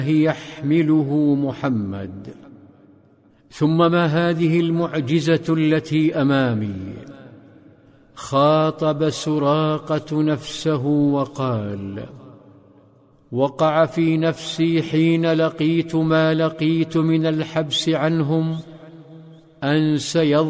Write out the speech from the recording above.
يحمله محمد. ثم ما هذه المعجزة التي أمامي؟ خاطب سراقة نفسه وقال: وقع في نفسي حين لقيت ما لقيت من الحبس عنهم أن سيظهر